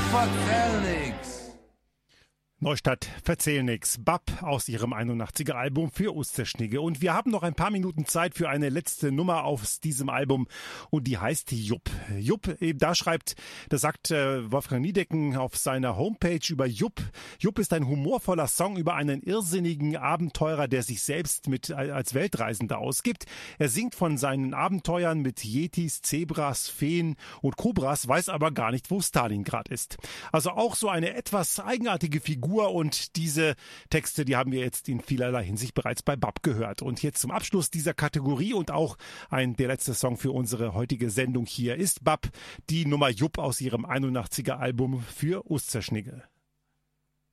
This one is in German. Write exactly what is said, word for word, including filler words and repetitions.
verzähl nix. Neustadt, verzähl nix. Bab aus ihrem einundachtziger Album für Osterschnigge. Und wir haben noch ein paar Minuten Zeit für eine letzte Nummer aus diesem Album und die heißt Jupp. Jupp, da schreibt, das sagt äh, Wolfgang Niedecken auf seiner Homepage über Jupp. Jupp ist ein humorvoller Song über einen irrsinnigen Abenteurer, der sich selbst mit als Weltreisender ausgibt. Er singt von seinen Abenteuern mit Yetis, Zebras, Feen und Kobras, weiß aber gar nicht, wo Stalingrad ist. Also auch so eine etwas eigenartige Figur. Und diese Texte, die haben wir jetzt in vielerlei Hinsicht bereits bei Bab gehört. Und jetzt zum Abschluss dieser Kategorie und auch ein der letzte Song für unsere heutige Sendung hier ist Bab, die Nummer Jupp aus ihrem einundachtziger Album für Osterschnigge.